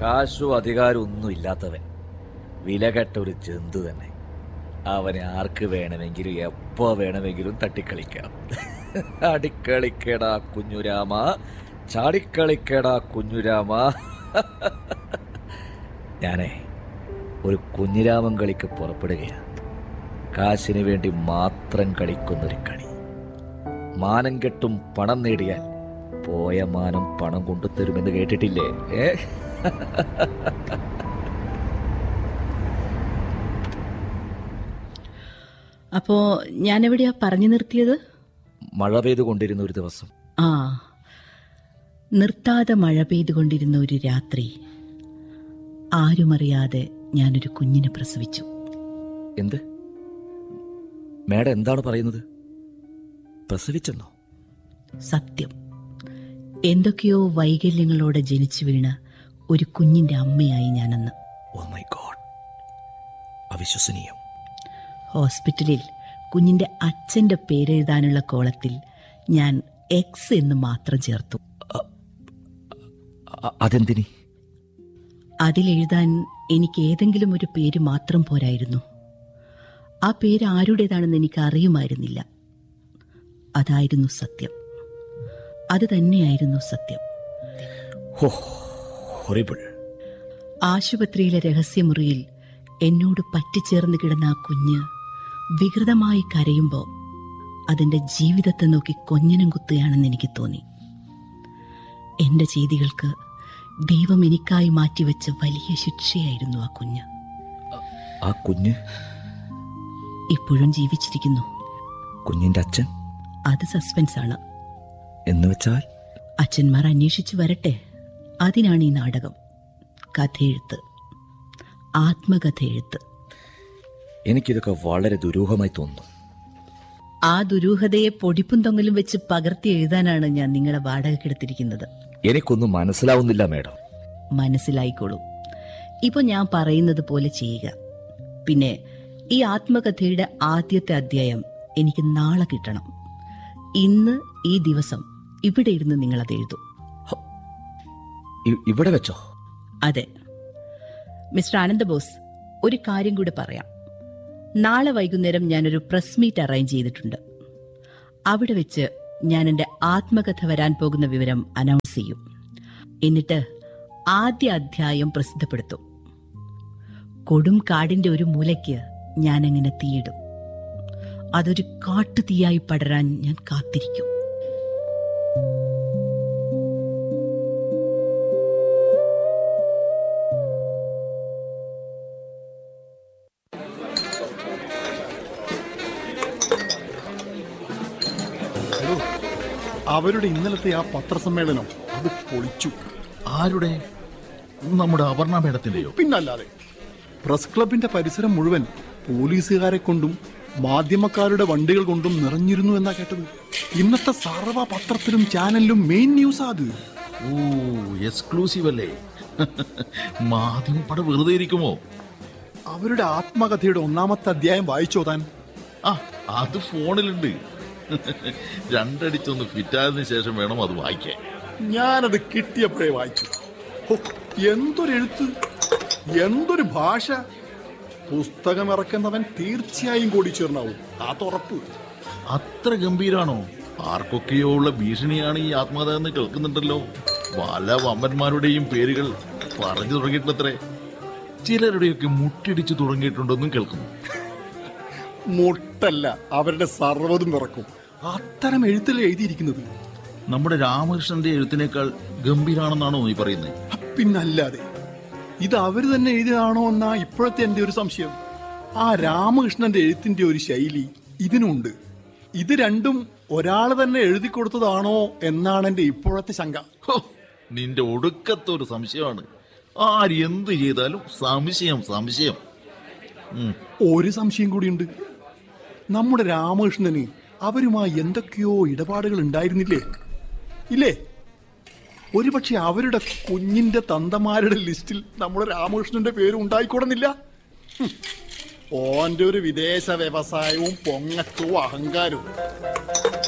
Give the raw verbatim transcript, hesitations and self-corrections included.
കാശോ അധികാരവും ഒന്നും ഇല്ലാത്തവൻ, വിലകെട്ട ഒരു ജന്തു തന്നെ. അവനെ ആർക്ക് വേണമെങ്കിലും എപ്പോ വേണമെങ്കിലും തട്ടിക്കളിക്കാം. അടിക്കളിക്കടാ കുഞ്ഞുരാമ, ചാടിക്കളിക്കടാ കുഞ്ഞുരാമ. ഞാനേ ഒരു കുഞ്ഞിരാമൻ കളിക്ക് പുറപ്പെടുകയാണ്. കാശിന് വേണ്ടി മാത്രം കളിക്കുന്നൊരു കളി. മാനം കെട്ടും പണം നേടിയാൽ പോയ മാനം പണം കൊണ്ടുതരുമെന്ന് കേട്ടിട്ടില്ലേ? ഏ അപ്പോ ഞാനെവിടെയാ പറഞ്ഞു നിർത്തിയത്? മഴ പെയ്തുകൊണ്ടിരുന്ന ഒരു ദിവസം. ആ, നിർത്താതെ മഴ പെയ്തുകൊണ്ടിരുന്ന ഒരു രാത്രി, ആരുമറിയാതെ ഞാനൊരു കുഞ്ഞിനെ പ്രസവിച്ചു. എന്ത്? മേഡം എന്താണ് പറയുന്നത്? പ്രസവിച്ചെന്നോ? സത്യം. എന്തൊക്കെയോ വൈകല്യങ്ങളോടെ ജനിച്ചു വീണ ഒരു കുഞ്ഞിന്റെ അമ്മയായി ഞാനന്ന്. Oh my God, അവിശ്വസനീയം. ഹോസ്പിറ്റലിൽ കുഞ്ഞിന്റെ അച്ഛന്റെ പേരെഴുതാനുള്ള കോളത്തിൽ ഞാൻ എക്സ് എന്ന് മാത്രം ചേർത്തു. അതെന്തിനി? അതിലെഴുതാൻ എനിക്ക് ഏതെങ്കിലും ഒരു പേര് മാത്രം പോരായിരുന്നു. ആ പേര് ആരുടേതാണെന്ന് എനിക്ക് അറിയുമായിരുന്നില്ല. അതായിരുന്നു സത്യം. അത് തന്നെയായിരുന്നു സത്യം. ആശുപത്രിയിലെ രഹസ്യമുറിയിൽ എന്നോട് പറ്റിച്ചേർന്ന് കിടന്ന ആ കുഞ്ഞ് വികൃതമായി കരയുമ്പോൾ അതിന്റെ ജീവിതത്തെ നോക്കി കൊഞ്ഞനം കുത്തുകയാണെന്ന് എനിക്ക് തോന്നി. എന്റെ ചെയ്തികൾക്ക് ദൈവം എനിക്കായി മാറ്റിവെച്ച വലിയ ശിക്ഷയായിരുന്നു ആ കുഞ്ഞ്. ആ കുഞ്ഞ് ഇപ്പോഴും ജീവിച്ചിരിക്കുന്നു. കുഞ്ഞിന്റെ അച്ഛൻ? അത് സസ്പെൻസ് ആണ്. എന്ന് വെച്ചാൽ അച്ഛന്മാർ അന്വേഷിച്ചു വരട്ടെ. അതിനാണ് ഈ നാടകം. കഥയെഴുത്ത്, ആത്മകഥ എഴുത്ത്. എനിക്കിതൊക്കെ വളരെ ദുരൂഹമായി തോന്നുന്നു. ആ ദുരൂഹതയെ പൊടിപ്പും തൊങ്ങലും വെച്ച് പകർത്തി എഴുതാനാണ് ഞാൻ നിങ്ങളെ വാടകയ്ക്കെടുത്തിരിക്കുന്നത്. എനിക്കൊന്നും മനസ്സിലാവുന്നില്ല മേഡം. മനസ്സിലായിക്കോളൂ. ഇപ്പൊ ഞാൻ പറയുന്നത് പോലെ ചെയ്യുക. പിന്നെ ഈ ആത്മകഥയുടെ ആദ്യത്തെ അധ്യായം എനിക്ക് നാളെ കിട്ടണം. ഇന്ന് ഈ ദിവസം ഇവിടെ ഇരുന്ന് നിങ്ങളത് എഴുതും. ഇവിടെ വെച്ചോ? അതെ. മിസ്റ്റർ ആനന്ദബോസ്, ഒരു കാര്യം കൂടി പറയാം. നാളെ വൈകുന്നേരം ഞാനൊരു പ്രസ് മീറ്റ് അറേഞ്ച് ചെയ്തിട്ടുണ്ട്. അവിടെ വെച്ച് ഞാൻ എൻ്റെ ആത്മകഥ വരാൻ പോകുന്ന വിവരം അനൗൺസ് ചെയ്യും. എന്നിട്ട് ആദ്യ അധ്യായം പ്രസിദ്ധപ്പെടുത്തും. കൊടും കാടിന്റെ ഒരു മൂലയ്ക്ക് ഞാനങ്ങനെ തീയിടും. അതൊരു കാട്ടുതീയായി പടരാൻ ഞാൻ കാത്തിരിക്കും. അവരുടെ ഇന്നലത്തെ ആ പത്രസമ്മേളനം അത് പൊളിച്ചു. ആരുടെ? നമ്മുടെ അപർണ മേഡത്തിന്റെയോ? പിന്നല്ലാതെ. പ്രസ് ക്ലബിന്റെ പരിസരം മുഴുവൻ പോലീസുകാരെ കൊണ്ടും മാധ്യമക്കാരുടെ വണ്ടികൾ കൊണ്ടും നിറഞ്ഞിരുന്നു എന്നാ കേട്ടത്. ഇന്നത്തെ സർവ്വ പത്രത്തിലും ചാനലിലും മെയിൻ ന്യൂസ് അത്. ഓ, എക്സ്ക്ലൂസീവ് അല്ലേ? മാധ്യമപ്പട വെറുതെ ഇരിക്കുമോ? അവരുടെ ആത്മകഥയുടെ ഒന്നാമത്തെ അധ്യായം വായിച്ചോ താൻ? ആ, അത് ഫോണിലുണ്ട്. രണ്ടടിച്ചൊന്ന് ഫിറ്റായതിനു ശേഷം വേണം അത് വായിക്കാൻ. ഞാനത് കിട്ടിയപ്പോഴേ വായിച്ചു. എന്തൊരു എഴുത്ത്, എന്തൊരു ഭാഷ! പുസ്തകം ഇറക്കുന്നവൻ തീർച്ചയായും കോടീശ്വരനാവും, ആ തുറപ്പ്. അത്ര ഗംഭീരാണോ? ആർക്കൊക്കെയോ ഉള്ള ഭീഷണിയാണ് ഈ ആത്മകഥ എന്ന് കേൾക്കുന്നുണ്ടല്ലോ. പല വമ്പന്മാരുടെയും പേരുകൾ പറഞ്ഞു തുടങ്ങിയിട്ടത്രേ. ചിലരുടെയൊക്കെ മുട്ടിടിച്ചു തുടങ്ങിയിട്ടുണ്ടെന്നും കേൾക്കുന്നു. മുട്ടല്ല, അവരുടെ സർവ്വതും തുറക്കും. അത്തരം എഴുത്തല്ലേ എഴുതിയിരിക്കുന്നത്. നമ്മുടെ രാമകൃഷ്ണന്റെ എഴുത്തിനേക്കാൾ ഗംഭീരാണെന്നാണോ നീ പറയുന്നത്? പിന്നല്ലാതെ. ഇത് അവര് തന്നെ എഴുതിയതാണോ എന്നാ ഇപ്പോഴത്തെ എന്റെ ഒരു സംശയം. ആ രാമകൃഷ്ണന്റെ എഴുത്തിന്റെ ഒരു ശൈലി ഇതിനുണ്ട്. ഇത് രണ്ടും ഒരാള് തന്നെ എഴുതി കൊടുത്തതാണോ എന്നാണ് എന്റെ ഇപ്പോഴത്തെ ശങ്ക. നിന്റെ ഒടുക്കത്തെ ഒരു സംശയമാണ്. ആര് എന്ത് ചെയ്താലും സംശയം സംശയം. ഒരു സംശയം കൂടിയുണ്ട്. നമ്മുടെ രാമകൃഷ്ണന് അവരുമായി എന്തൊക്കെയോ ഇടപാടുകൾ ഉണ്ടായിരുന്നില്ലേ? ഇല്ലേ? ഒരുപക്ഷെ അവരുടെ കുഞ്ഞിന്റെ തന്തമാരുടെ ലിസ്റ്റിൽ നമ്മുടെ രാമകൃഷ്ണന്റെ പേര് ഉണ്ടായിക്കൂടുന്നില്ല. ഓന്റെ ഒരു വിദേശ വ്യവസായവും പൊങ്ങച്ചവും അഹങ്കാരവും.